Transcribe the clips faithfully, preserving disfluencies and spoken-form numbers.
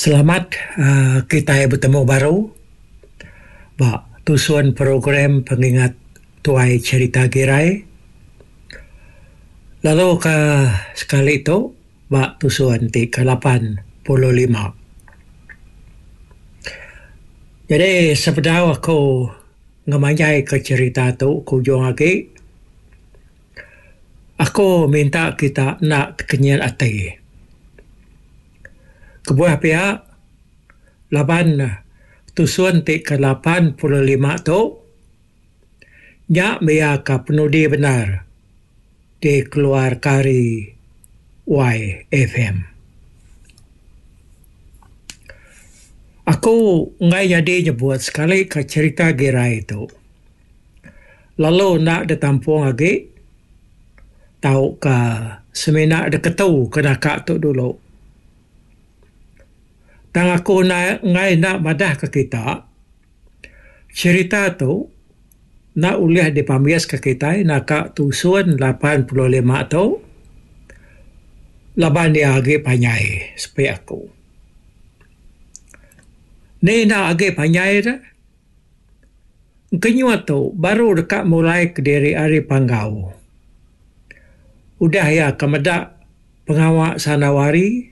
Selamat uh, kita bertemu baru. Bak tusuan program pengingat tuai cerita Girai. Lalu ke sekali itu bak tusuan ti ke lapan puluh lima. Jadi sebenarnya aku ngemanyai ke cerita tu kujung lagi. Aku minta kita nak kenyal hati. Kebuah pihak laban tusuan ti ke lapan puluh lima tu nyak mea ka penudi benar di keluar kari Y F M. Aku ngai jadi nyebut sekali ke cerita Girai itu. Lalu nak ditampung lagi tahu ke semina deketau kena kak tu dulu. Dan aku na, ngai nak madah ke kita, cerita tu nak uliah dipamias ke kita, nak kak tusuan lapan puluh lima tu, laban dia agi panyai supaya aku. Ni nak agi panyai dah, kenyua tu baru dekat mulai ke diri hari panggau. Udah ya kemedak pengawak sanawari,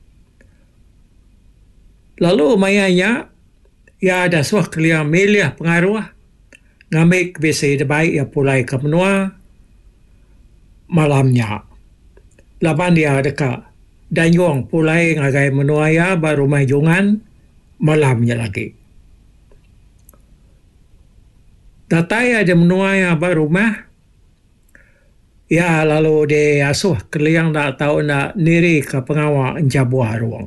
lalu mayanya ya ada suah keliang milih pengaruh ngambil besi baik ya pulai ke menua malamnya. Laban dia dekat danyong pulai ngagai menua ya baru majungan malamnya lagi. Datai ada menua ya baru mah ya lalu dia asuh keliang tak tahu nak niri ke pengawak jabuah ruang.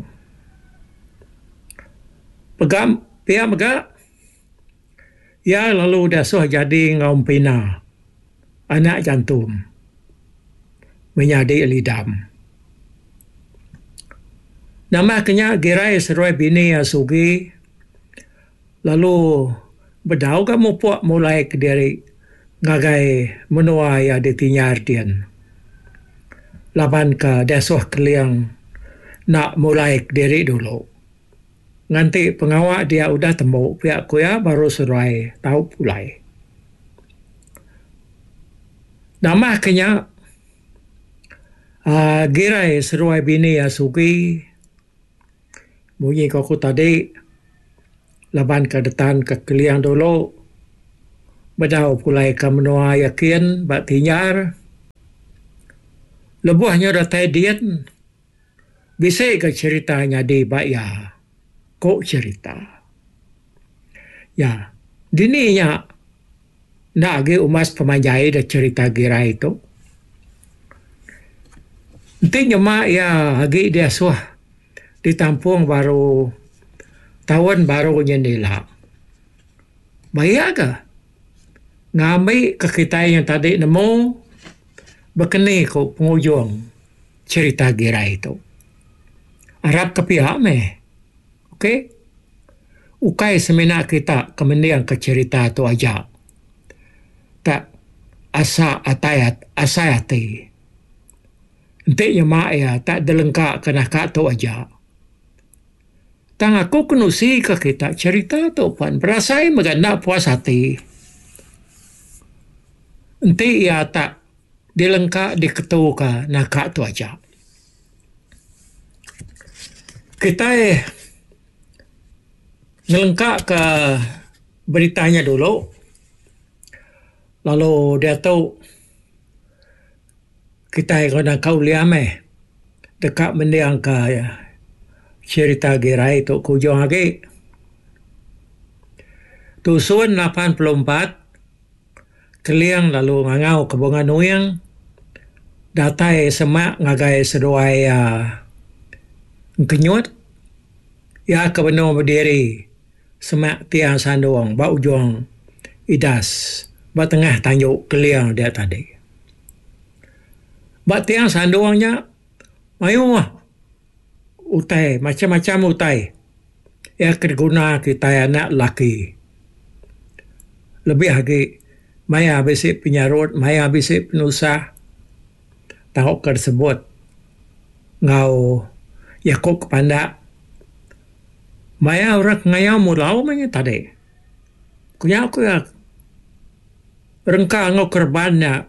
Pegam, pihak megak. Ya lalu dah suah jadi ngaum pina. Anak jantung. Menyadi lidam. Nama kenya Girai seruai bini asugi. Lalu bedau kamu puak mulai ke diri ngagai menua ya ditinyar dian. Laban ke dah suah keliang nak mulai ke diri dulu. Nanti pengawak dia udah temu pihak kuya baru seruai tahu pulai. Nama kenya uh, Girai seruai bini asugi. Bunyi kaku tadi laban ke detan ke keliang dulu. Bedau pulai ke menua yakin bak tinyar. Lebuhnya datai dian. Bisa ke ceritanya di bak ya. Kok cerita. Ya, dininya nak agi umas pemanjai dah cerita Girai itu. Nanti mak ya agi dia suah ditampung baru tahun baru nyendela. Bayar ke? Ngambil ke kita yang tadi nemu berkenai ke pengujung cerita Girai itu. Harap ke pihak meh. Okey, ukai semena kita kemudian ke cerita tu aja. Tak asa atayat asayati. Intinya mak ya tak delengkak kena kak tu aja. Tang aku kenusi ke kita cerita tu pan berasai meganda puas hati. Inti ya tak dilengkak diketu ke nak kak tu aja. Kita eh ngelengkak ke beritanya dulu. Lalu dia tahu kita kena kau liam eh dekat mendiang ke ya, cerita Girai itu kujung lagi. Tusuan lapan puluh empat keliang lalu ngangau ke bunga nuyang datai semak ngagai seduai uh, kenyut ya kebenar berdiri semak tiang sanduang, bak ujung idas, bak tengah tanjuk keliang dia tadi. Bak tiang sanduangnya, mayu mah, utai, macam-macam utai. Ya kerguna kita anak laki. Lebih lagi, maya bisik penyarut, maya bisik penusah, tahu tersebut. Ngau, yakuk kepandak, Maya orang ngayau mulau manya tadi. Kuya aku ya rengka ngau kerbannya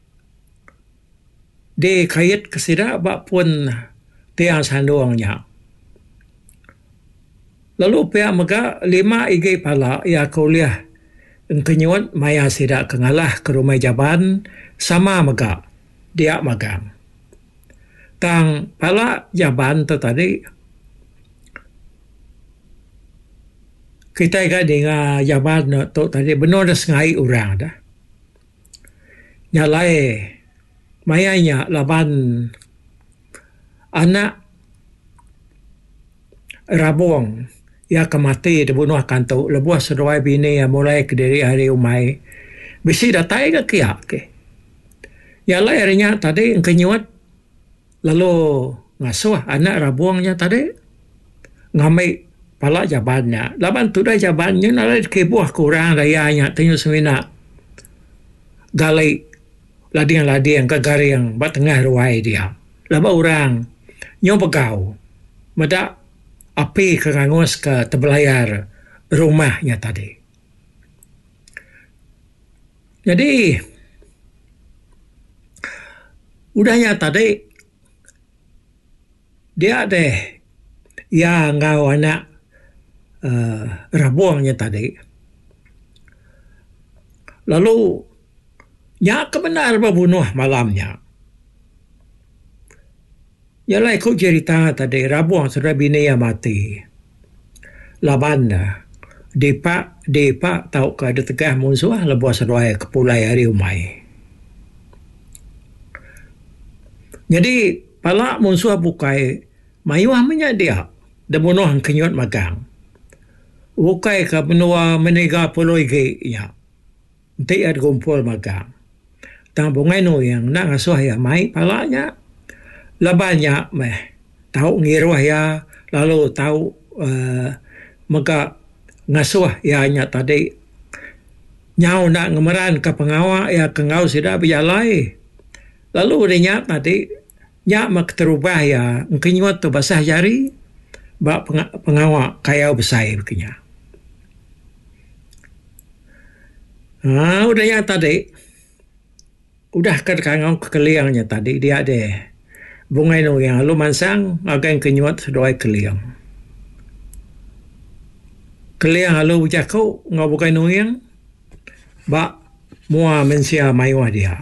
de kait kesida bak pun tiang sanduangnya. Lalu pihak mega lima igai pala ya kuliah engkenyuat maya sida kengalah ke rumah jaban sama mega dia magang. Tang pala jaban tu tadi kita ga dengan jaban tu tadi benar sengai orang dah. Nyalai mayanya laban anak rabong ya kemati dibunuh kantu lebuah seruai bini yang mulai ke diri hari umai bisi datai ke kia ke ya lah harinya tadi kenyuat lalu ngasuh anak rabongnya tadi ngamai pala jabannya laban tu dah jabannya nalai kebuah kurang rayanya tenyu semina galai lading-lading ke garing bat tengah ruai dia laba orang nyobegau mada api kerangus ke terbelayar rumahnya tadi. Jadi udahnya tadi dia ada ya ngau anak uh, rabuangnya tadi. Lalu nya kebenar berbunuh malamnya. Yalah ikut cerita tadi rabuang sudah bini yang mati. Laban depa depa tahu ke ada tegah musuh lebuah seruai kepulai hari umai. Jadi pala musuh bukai mayuah menya dia dan bunuh kenyot magang. Bukai ke benua menega puloi ge ya. Nanti ada kumpul magang. Tang bungai no yang nak ngasuh ya mai palanya labanya meh tahu ngiruah ya lalu tahu uh, maka ngasuh ya nya tadi nyau nak ngemeran ke pengawak ya kengau sida bialai lalu dia tadi nya mak terubah ya ngkenyot tu basah jari bak pengawak kaya besai begini. Ah udah ya tadi udah ke kangau kekeliangnya tadi dia deh bungai no yang lu mansang akan kenyuat sedoai keliang. Keliang halu jakau ngau bukai no yang ba mua mensia maiwa dia.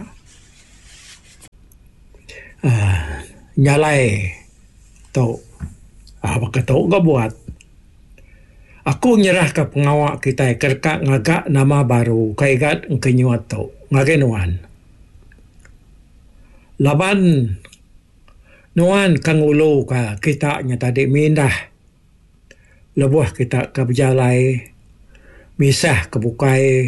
Ah nyalai tu apa kata gak buat. Aku nyerah ke pengawak kita kerka ngagak nama baru kaigat kenyuat tu ngagenuan. Laban nuan kang ulo ka kita nya tadi mindah lebuah kita ke berjalai misah ke bukai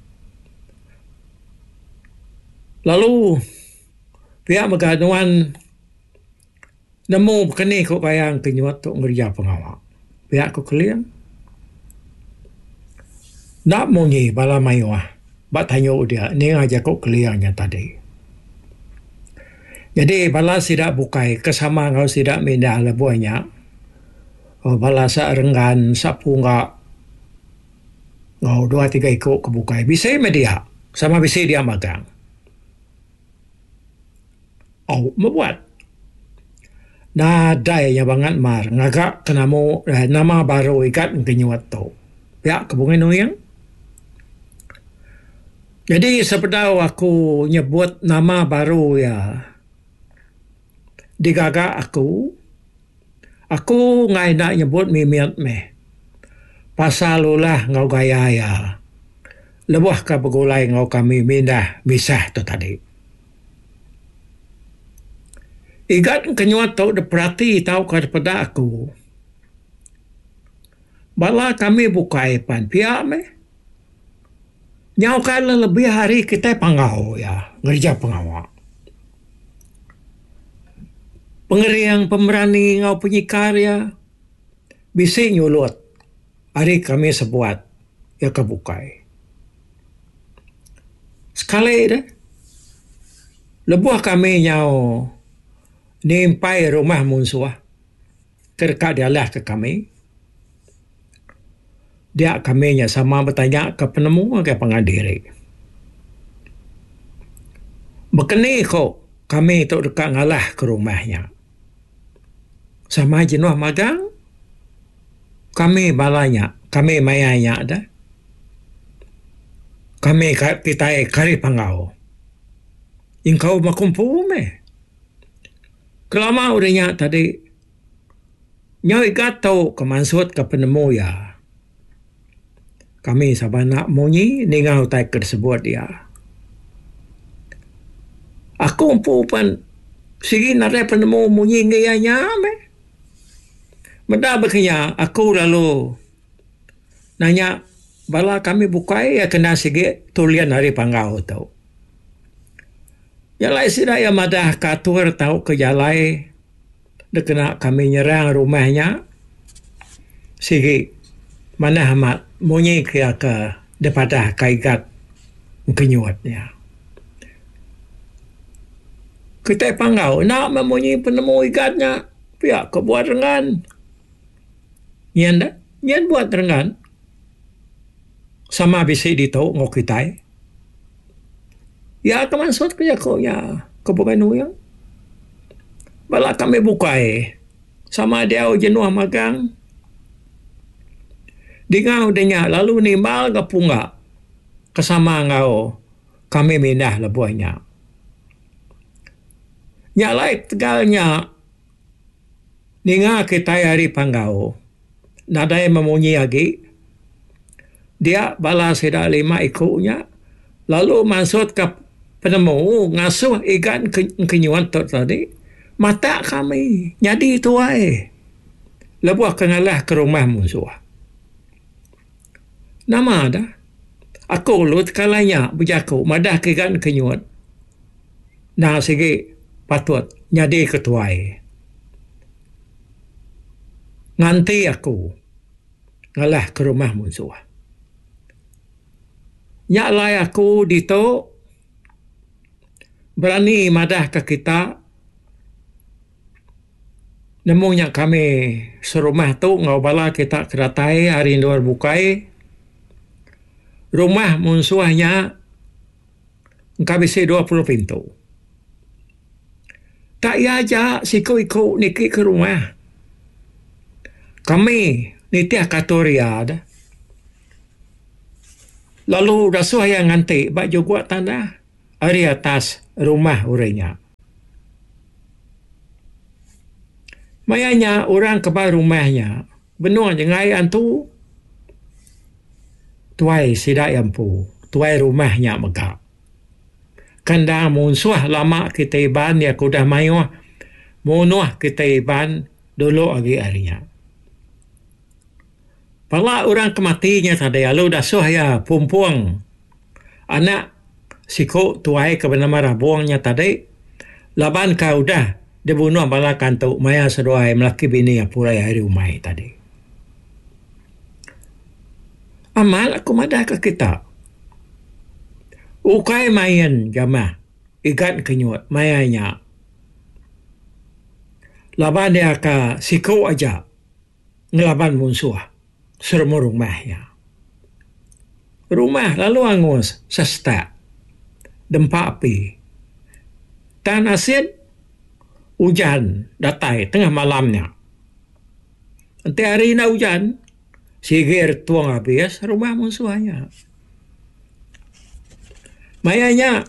lalu pihak meganuan nemu kini ko kayang kenyuat tu ngerja pengawak pihak ko keliang nak monyi bala mayuah bat tanyo dia ni aja ko keliangnya tadi. Jadi bala sidak bukai kesama ngau sidak mindah lebuahnya. Oh, bala sa renggan sapu ngak ngau dua tiga ikut ke bukai. Bisa media sama bisa dia magang. Oh, membuat. Nadai yang banget mar ngagak kenamu eh, nama baru ikat kenyuat tu. Ya kebungai nuyang. Jadi sepeda aku nyebut nama baru ya. Digaga aku, aku ngai nak nyebut mimiat meh. Pasal ulah ngau gaya ya. Lebuah ka begulai ngau kami mindah misah tu tadi. Igat kenyuat tau deperati tau kepada aku. Bala kami bukai pan pihak meh. Nyau kala lebih hari kita pangau ya. Ngerja pengawak. Pengeriang pemerani ngau penyikar ya bisa nyulut hari kami sebuat ya kebukai sekali dah lebuah kami nyau nimpai rumah musuh kerka dia lah ke kami Dia kaminya sama bertanya ke penemu ke pengadiri. Bekeni kok kami tu dekat ngalah ke rumahnya. Sama jenuh magang, kami balanya, kami mayanya dah. Kami kita kari pangau. Ingkau makumpu me. Kelama udahnya tadi, nyoi gatau kemansut ke penemu ya. Kami sabana munyi ningau tai tersebut dia. Aku umpu pan sigi nare penemu munyi ngayanya me. Meda berkenya aku lalu nanya bala kami bukai ya kena sigi tulian hari panggau tau. Jalai sidaya madah katur tau ke jalai dia kena kami nyerang rumahnya sigi mana amat munyi kia ke daripada kaigat kenyuatnya. Kita panggau nak memunyi penemu igatnya pihak kebuat rengan. Nyan dah, nyan buat rengan. Sama bisi dito ngokitai. Ya kemansut ke jakonya kebukan uyang. Bala kami bukai. Sama dia jenuh magang. Dingau denya lalu nimbal ke punga. Kesama ngau kami mindah lebuahnya. Nyalai tegalnya ninga kita hari panggau. Nadai memunyi lagi. Dia bala sedak lima ikutnya. Lalu masuk ke penemu ngasuh ikan kenyuan tu tadi. Mata kami. Jadi tuai. Lebuah kenalah ke rumah musuh. Nama dah. Aku lut kalanya berjaku. Madah ke ikan kenyuan. Nah segi patut. Jadi ketuai. Nganti aku. Ngalah ke rumah musuh. Nyaklai aku dito berani madah ke kita. Nemunya kami serumah tu ngau bala kita keratai hari luar bukai. Rumah musuhnya ngkabisi dua puluh pintu. Tak ya aja siku-iku niki ke rumah. Kami nitiah katoria dah. Lalu rasuh yang nganti bak juga tanah hari atas rumah urainya. Mayanya orang kebal rumahnya benua jengai antu tuai sidak yampu tuai rumahnya mega. Kanda munsuah lama kita iban ya kudah mayuah munuah kita iban dulu lagi harinya. Pala orang kematinya tadi lalu dah suh ya pumpuang anak siku tuai ke bernama rabuangnya tadi laban kau dah dia bunuh bala kantu maya seduai melaki bini yang purai hari umai tadi. Amal aku madah ke kita. Ukai mayan jamah igat kenyut mayanya. Laban dia ke siku aja ngelaban musuh. Serumur rumahnya. Rumah lalu angus sesta. Dempa api. Tan asin hujan datai tengah malamnya. Nanti hari ini hujan sigir tuang habis rumah musuhnya. Mayanya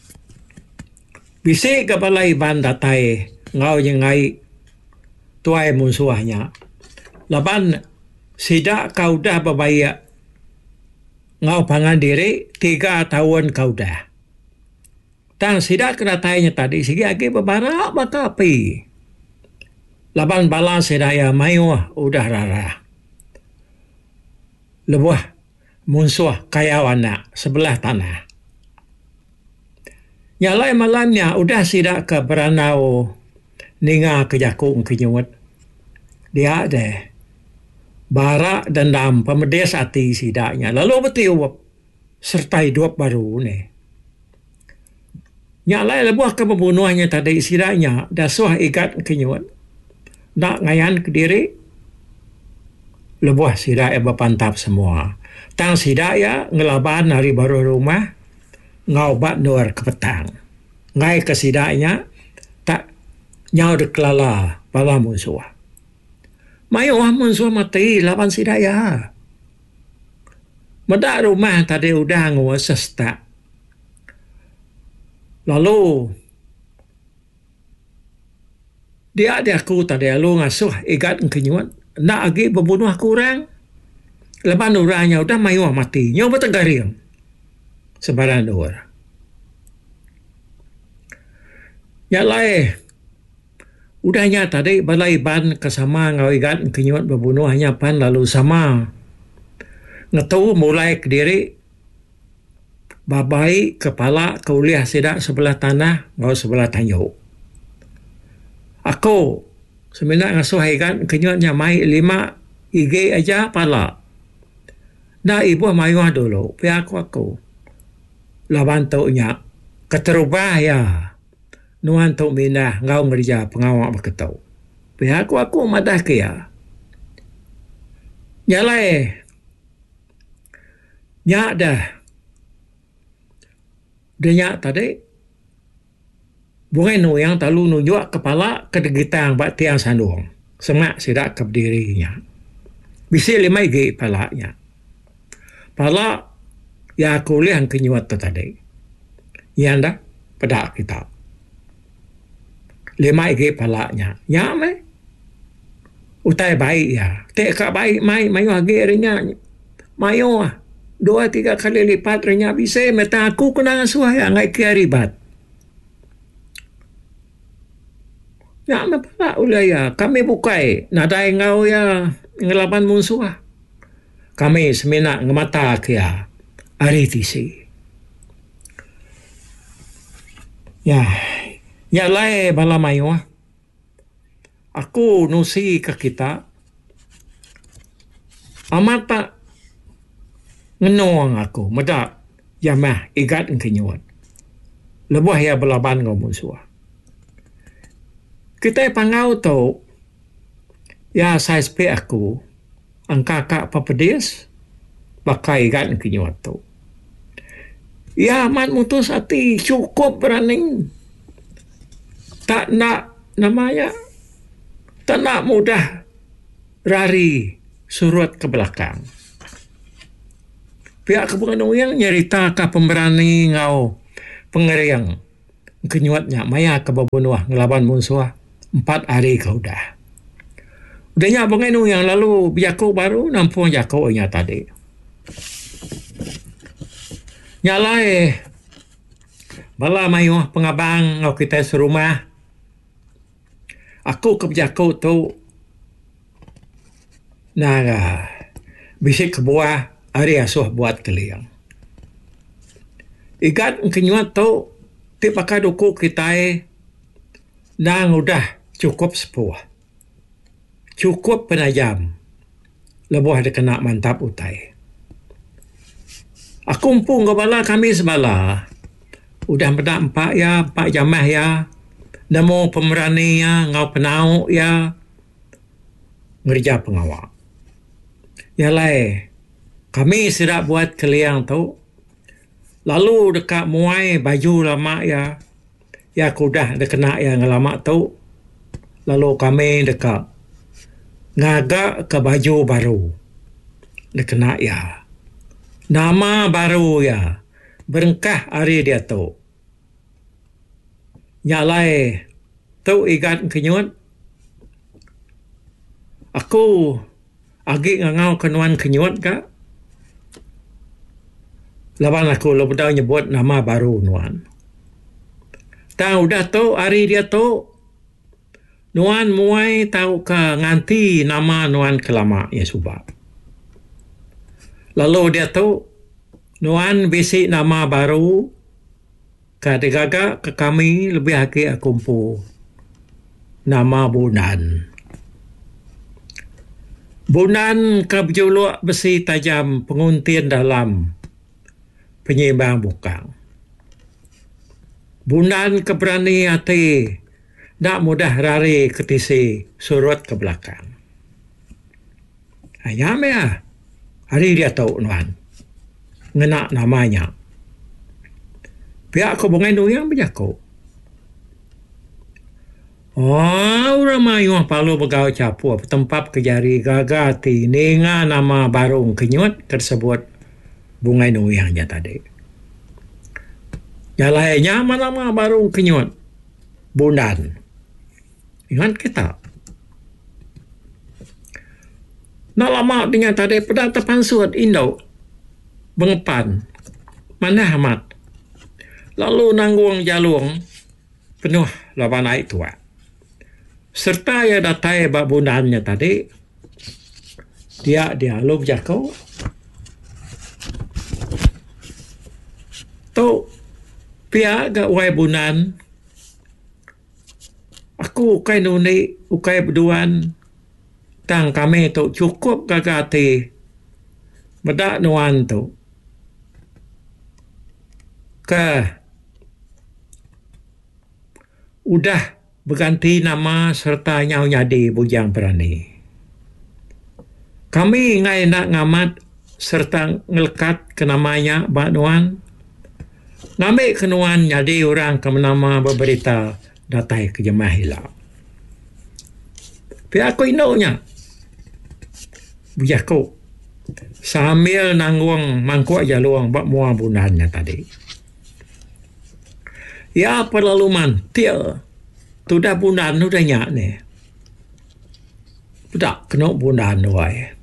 bisik kepala iban datai ngau jengai tuai musuhnya. Laban sidak kau dah berbaya ngau pangan diri tiga tahun kau dah. Tang sidak keratainya tadi sigi lagi berbarak maka api. Laban bala sedaya mayuah udah rara. Lebuah munsuh kayawana sebelah tanah. Nyalai malamnya udah sidak ke beranau ninga ke jakung kenyut. Dia deh. Barak dendam pemedes hati sidaknya. Lalu betul sertai dua baru ni. Nyalai lebuah ke pembunuhnya tadi sidaknya. Dah suah ikat kenyut. Nak ngayan ke diri. lebuh sidak ya berpantap semua. Tang sidak ya ngelaban hari baru rumah ngau bat nuar ke petang. Ngai ke sidaknya tak nyau de kelala bala musuh. Mayo musuh mati laban sidak ya. Mada rumah tadi udah ngau sesta. Lalu dia ada aku tadi lalu ngasuh igat kenyuan nak agi membunuh aku orang. Lepas orangnya udah mayu mati. Nyawa bertegariang. Sebarang orang. Yang lain. Udahnya tadi balai ban kesama ngau igat kenyuan berbunuh hanya pan lalu sama. Ngetahu mulai ke diri. Babai kepala keuliah sidak sebelah tanah ngau sebelah tanjau. Aku sebenarnya ngasuh igat kenyuannya mai lima igi aja pala. Dah ibu mayu dulu, pihak aku. Laban taunya, keterubah ya. Nuan tau minah, ngau ngerja pengawak berketau. Pihak aku madah ke ya. Nyalai. Nyak dah. Dia nyak tadi. Bukan nu yang talu nunjuk kepala kedegitang bak tiang sandung. Semak sidak ke berdirinya. Bisa lima igi palanya. Pala ya aku lihat kenyuat tu tadi. Yang dah pada kita. Lima igi palanya. Ya me. Utai baik ya. Teka baik mai mayu agi rinya. Mayu ah. Dua tiga kali lipat rinya bisa meta aku kena ngasuh ya ngai kia ribat. Ya me pala ulai ya. Kami bukai nadai ngau ya ngelaban musuh. Kami semena ngemata kia ari tisi. Ya, ya lai bala mayu. Aku nusi ke kita. Amata ngenong aku. Meda yamah igat kenyuat. Lebuh ya belaban ngau musuh. Kita pangau tu. Ya saya sepe aku. Angka kak papedis pakai igat kenyuat tu. Ya amat mutus hati cukup berani. Tak nak namanya tak nak mudah rari surut ke belakang. Pihak kepengenuh yang nyerita ke pemberani ngau pengeriang kenyuatnya maya ke babunuah ngelaban musuh empat hari kau dah. Udahnya pengenuh yang lalu biako baru nampung jako nya tadi. Nyalai bala mayu pengabang ngau kita serumah. Aku ke jako tu nah bisik ke buah hari asuh buat keliang. Igat kenyuat tu ti pakai duku kita nang udah cukup sepuh. Cukup penajam. Lebuh ada kena mantap utai. Aku umpung ke bala kami sebala. Udah pada empat ya, empat jamah ya. Namo pemerani ya, ngau penau ya. Ngerja pengawal. Ya lai, kami sedap buat keliang tu. Lalu dekat muai baju lama ya. Ya aku dah ada kena yang lama tu. Lalu kami dekat ngagak ke baju baru. Dia kena ya. Nama baru ya. Berengkah hari dia tu. Nyalai. Tu igat kenyut. Aku agi ngangau kenuan kenyut ka. Lawan aku lepas nyebut nama baru nuan. Tahu dah tu hari dia tu. Nuan muai tahu ke nganti nama nuan kelama ya subak. Lalu dia tu nuan bisi nama baru ke degaga ke kami lebih lagi kumpu nama Bunan. Bunan ke berjuluk besi tajam penguntian dalam penyimbang bukang. Bunan keberani hati tak mudah rari ketisi surut ke belakang. Hanya mea. Hari dia tahu nuan. Ngena namanya. Pihak ko bungai nuyang berjako. Oh, orang mayu palu begaw capu. Tempat kejari gagati. Nenga nama barung kenyut tersebut bungai nuyangnya tadi. Yang lainnya mana nama barung kenyut. Bundan. Ingat kita. Nak lama dengan tadi pada tepan suat Indo. Bengepan. Mana amat. Lalu nanggung jalung. Penuh lawan naik tua. Serta ya datai bak bundannya tadi. Dia dia lu berjakau. Tu. Pia gak wai bundan. Aku ukai nuni. Ukai berduan. Tang kami tu cukup gagati bedak nuan tu ke udah berganti nama serta nyau nyadi bujang berani. Kami ngai nak ngamat serta ngelekat ke namanya bak nuan. Ngambil ke nuan nyadi orang ke nama berberita datai ke jemaah hilang. Pihak aku inoknya. Bujako sambil nanggung mangkuk jaluang bak muang bundannya tadi. Ya perlalu mantil. Tu dah bundan tu dah nyak ni. Tak kena bundan tu ay.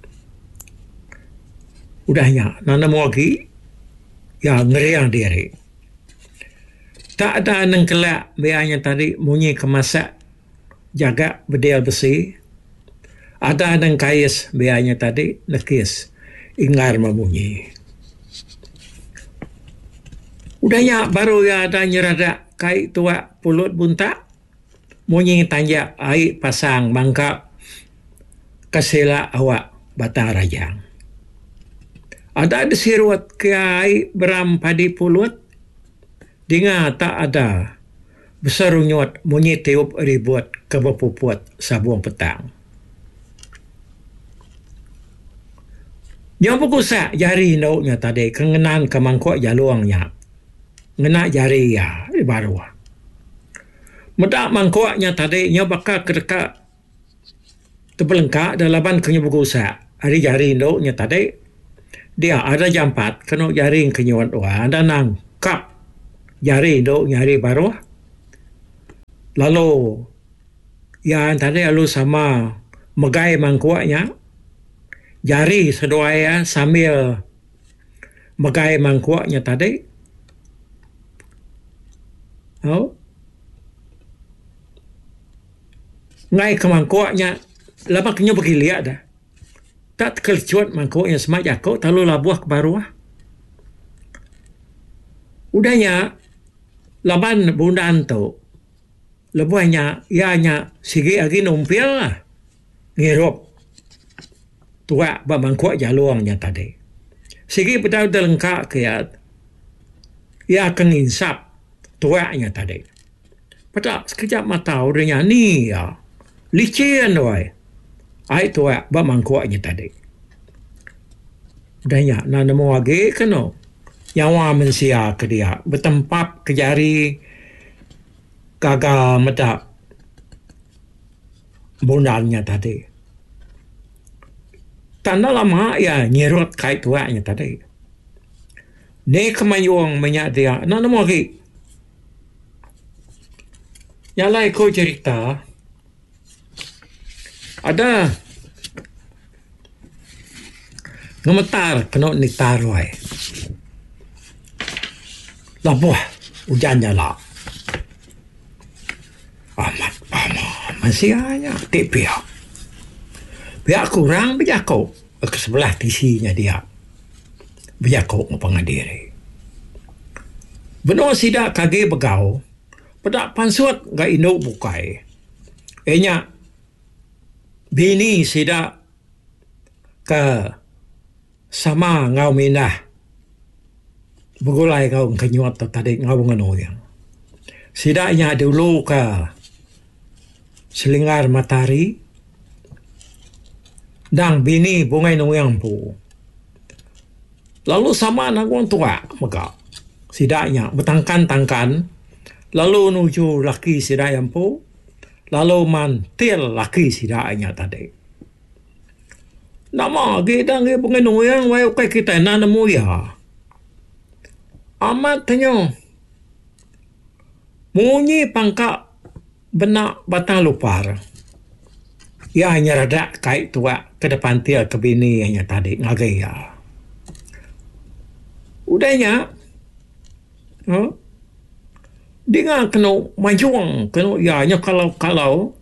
Udah nyak. Nana mau lagi. Ya ngeriang diri. Tak ada neng kelak biarnya tadi munyi kemasak jaga bedil besi. Ada yang kais biarnya tadi nekis ingar membunyi. Udahnya baru ya ada nyerada kai tua pulut bunta munyi tanja air pasang mangkap kasela awak bata rajang. Ada disirut ke air beram padi pulut dengar tak ada besarunyot munyi tiup ribut ke bepuput sabuang petang. Yang berkusak jari nauknya tadi. Kengenan ke mangkuk jaluangnya. Ngena jari ya. Baru. Medak mangkuknya tadi. Nya bakal kedekat. Terbelengkak dalam kenya berkusak. Hari jari nauknya tadi. Dia ada jampat. Kena jari kenyuan. Wah, ada nangkap. Jari nauknya hari baru. Lalu. Yang tadi lalu sama. Megai mangkuknya. Jari sedoaya sambil megai mangkuknya tadi. Oh. Ngai ke mangkuknya. Lepas kena pergi lihat dah. Tak kelcuat mangkuknya semak jakau. Lalu labuah ke baruah. Udahnya. Laban bundan tu. Lebuahnya. Ianya sigi lagi numpil lah. Ngirup. Tua bamangkuk jaluangnya tadi. Sigi betul terlengkap kiat. Ia akan insap tuanya tadi. Pada sekejap mata orangnya ni ya. Licin doai. Ai tua bamangkuknya tadi. Udahnya nak nemu lagi kena. Yang wa mensia ke dia. Bertempat ke jari. Gagal medak. Bundannya tadi. Tanda lama ya nyerot kait tuanya tadi. Ni kemayuang menyak dia. Nak nama lagi. Yang lain kau cerita. Ada. Ngemetar kena nitar wai. Labuh. Hujannya lah. Amat. Amat. Masih hanya. Tipiak. Pihak kurang berjakau ke sebelah tisinya dia. Berjakau mengadiri. Benar sidak kage begau. Pedak pansuat gak induk bukai. Enya bini sidak ke sama ngau minah. Begulai ngau kenyuat tadi ngau ngenuyang. Sidaknya dulu ke selingar matahari. dang bini bungai nuyang pu. Lalu sama nak orang tua maka sidaknya bertangkan-tangkan lalu nuju laki sidak yang pu lalu mantil laki sidaknya tadi. Nama kita ngi bungai nuyang wai ukai kita na nemu ya. Amat tanyo munyi pangka benak batang lupar. Ya hanya rada kait tua ke depan tia ke bini hanya tadi ngagai ya. Udahnya, huh? Dia kena majuang, kena ya hanya kalau kalau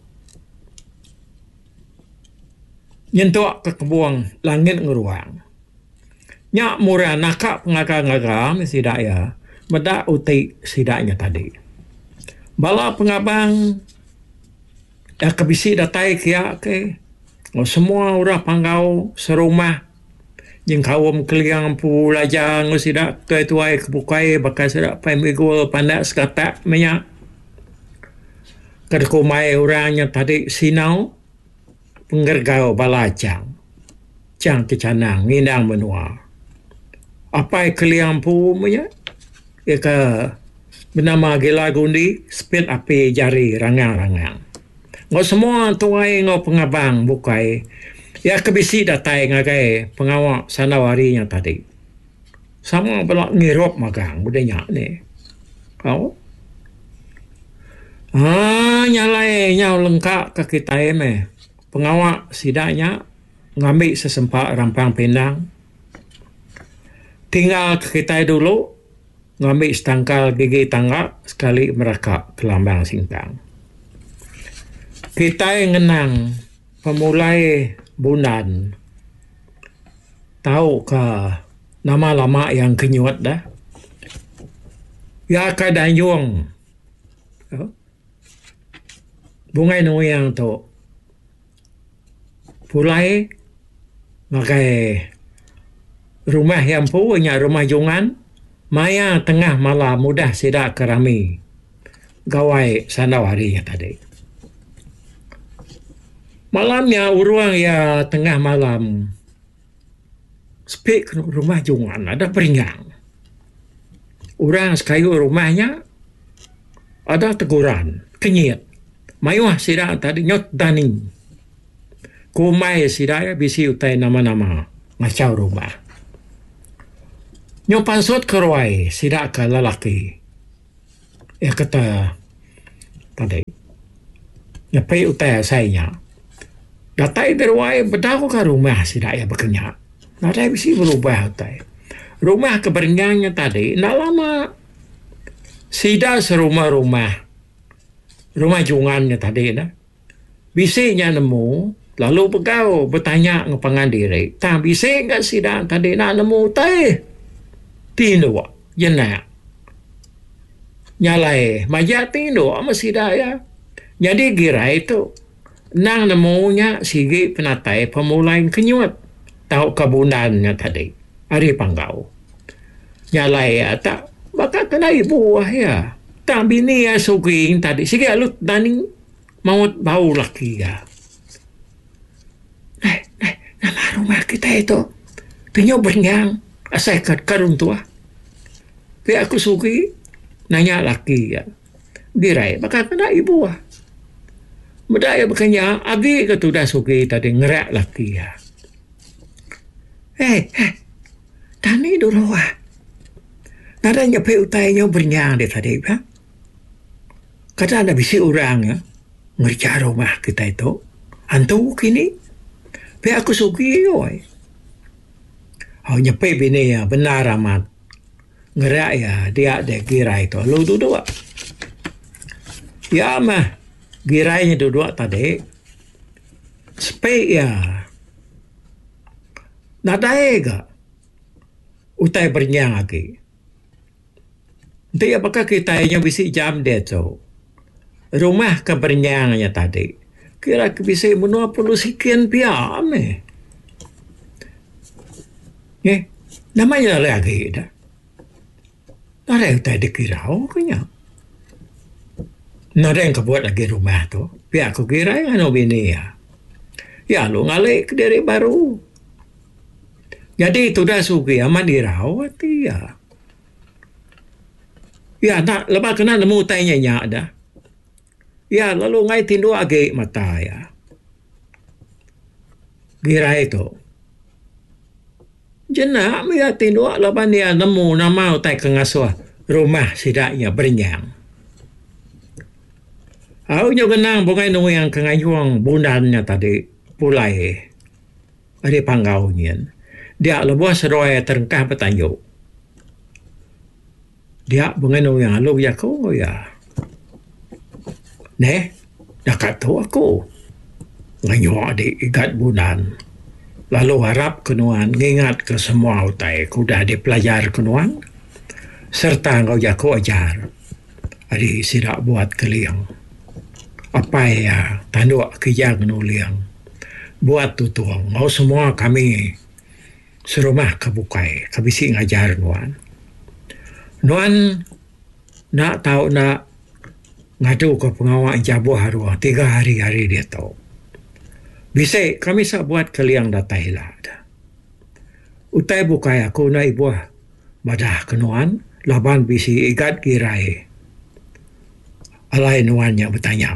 nyentuh ke kebuang langit ngeruang. Nyak murah nakak pengaga-ngaga sidak ya, medak uti sidaknya tadi. Bala pengabang ya kebisi datai kia ke, oh, semua orang panggau serumah. Yang kawam keliang pu lajang sidak tuai-tuai kebukai bakal sidak pai migul pandak sekata minyak. Kedekumai orangnya tadi sinau penggergau balacang. Cang kecanang ngindang menua. Apa keliang pu minyak? Ya ke bernama gila gundi spit api jari rangang-rangang. Ngau semua tuai ngau pengabang bukai. Ya kebisi datai ngagai pengawak sanawarinya tadi. Sama belak ngirop magang budanya ni. Kau? Ah, nyalai nyau lengkap ke kita eme. Pengawak sidaknya ngambil sesempat rampang pindang. Tinggal ke kita dulu ngambil setangkal gigi tangga sekali merakak ke lambang singkang. Kita ngenang pemulai bulan tahu ke nama lama yang kenyuat dah ya kadang yung bungai nuyang tu pulai makai rumah yang punya rumah jungan maya tengah malam mudah sidak kerami gawai sanawarinya tadi. Malamnya uruang ya tengah malam sepik rumah jungan ada peringang. Orang sekayu rumahnya ada teguran kenyit. Mayuah sidak tadi nyot daning. Kumai sidak bisi utai nama-nama macau rumah. Nyopan sot keruai sidak ke lelaki. Ya kata tadi. Nyapai utai asainya. Datai derwai bedaku ke rumah sidak ya berkenyak. Datai bisi berubah utai. Rumah keberingangnya tadi, nak lama sidak serumah-rumah. Rumah jungannya tadi dah. Bisinya nemu, lalu pegau bertanya ngepangan diri. Tak bisi enggak sidak tadi nak nemu utai. Tindu, jenak. Nyalai, majak tindu sama sidak ya. Jadi gira itu. Nang nemunya sigi penatai pemulai kenyut. Tahu kebunannya tadi. Hari panggau. Nyalai ya tak. Bakal kena ibu ya. Tak bini ya suging tadi. Sigi alut daning maut bau laki ya. Nah, nah, nama rumah kita itu. Tinyo beringang. Asai karun tua. Kaya aku sugi. Nanya laki ya. Girai. Bakal kena ibu ya. Medaya berkanya, agi ke tu dah suki tadi ngerak laki ya. Eh, eh, tani dulu ah. Nada nyapai utainya bernyang dia tadi, ha? Kata ada bisi orang ya, ngerja rumah kita itu. Hantu kini, pe aku suki yo. Oh nyapai bini ya, benar amat. Ngerak ya, dia ada kira itu. Lu duduk. Ya mah. Girainya duduk tadi sepek ya nadai ga utai bernyang lagi nanti apakah kita hanya bisa jam dia tu rumah ke bernyangnya tadi kira bisa menua puluh sekian piam eh eh namanya lagi dah ada utai dikirau kanya. Nada yang kebuat lagi rumah tu. Pihak aku kira yang anu bini ya. Ya, lo ngalik ke diri baru. Jadi itu dah sugi aman dirawat ya. Ya, nak lepas kena nemu tanya nyak dah. Ya, lalu ngai tindu age mata ya. Gira itu. Jenak ya tindu lepas dia nemu nama utai kengasuh rumah sidaknya bernyang. Aku juga kenang bukan nunggu yang kengayuang bundannya tadi pulai. Ada panggaunya. Dia lebuh seroy terengkah petanyuk. Dia bukan nunggu yang lu ya kau ya. Neh, dah kata aku. Ngayuang di ikat bundan. Lalu harap kenuan ngingat ke semua utai kuda dipelajar kenuan. Serta kau ya kau ajar. Adi sidak buat keliang. Apa ya tanduk kijang nuliang buat tutuang mau semua kami serumah kebukai kabisi ngajar nuan nuan nak tahu nak ngadu ke pengawal jabu haruah tiga hari-hari dia tahu bisa kami sa buat keliang datai lah utai bukai aku na ibu badah kenuan laban bisi igat kirai alai nuannya bertanya.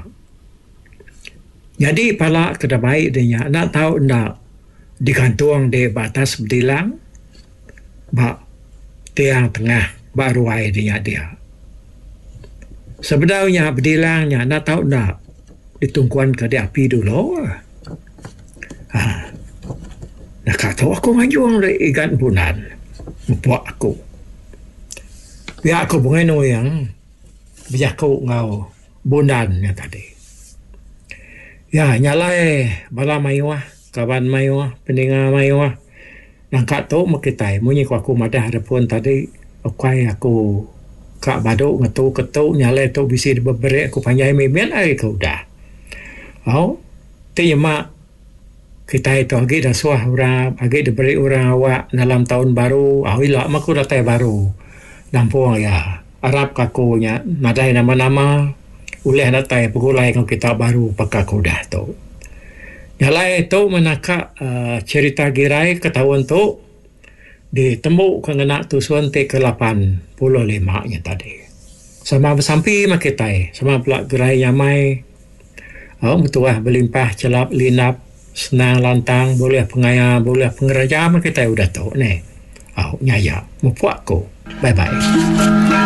Jadi pala kada baik dia nak tahu nak digantung di batas bedilang ba tiang tengah baru ai dia dia. Sebenarnya bedilangnya nak tahu nak ditungkuan ke dia api dulu. Ha. Nak kata aku ngajung le ikan bunan. Buat aku. Biar aku bunga yang biar aku ngau bundannya tadi. Ya, nyalai bala mayuah, kawan mayuah, pendengar mayuah. Nangkat tu makitai, munyi ku aku madah repun tadi, okai aku kak baduk ngatu ketu nyalai tu bisi diberi aku panjai mimian ai kau dah. Au, ti mak kita itu agi dah suah orang, agi diberi orang awak dalam tahun baru, au ilak maku datai baru. Nampung ya, Arab kakunya, nadai nama-nama, uleh datai pegulai kau kita baru pakai kuda tu. Nyalai tu menakak uh, cerita girai ketahuan tu ditemu kena tu suante ke lapan puluh lima nya tadi. Sama bersampi makitai, sama pula gerai nyamai. Oh, betuah berlimpah celap linap senang lantang boleh pengaya boleh pengeraja makitai udah tu ni. Oh, nyaya mupuak ko. Bye bye.